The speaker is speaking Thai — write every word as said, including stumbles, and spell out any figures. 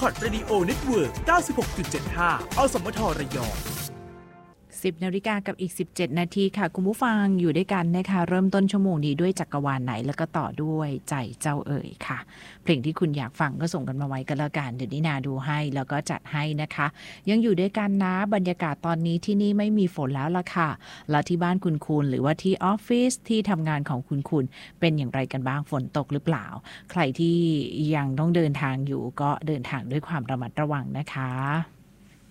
Record Radio Network เก้าสิบหกจุดเจ็ดห้า อสมทระยองสิบนาฬิกากับอีกสิบเจ็ดนาทีค่ะคุณผู้ฟังอยู่ด้วยกันนะคะเริ่มต้นชั่วโมงนี้ด้วยจักรวาลไหนแล้วก็ต่อด้วยใจเจ้าเอ๋ยค่ะเพลงที่คุณอยากฟังก็ส่งกันมาไว้กันแล้วกันเดี๋ยวนินาดูให้แล้วก็จัดให้นะคะยังอยู่ด้วยกันนะบรรยากาศตอนนี้ที่นี่ไม่มีฝนแล้วล่ะค่ะแล้วที่บ้านคุณคุณหรือว่าที่ออฟฟิศที่ทำงานของคุณคุณเป็นอย่างไรกันบ้างฝนตกหรือเปล่าใครที่ยังต้องเดินทางอยู่ก็เดินทางด้วยความระมัดระวังนะคะ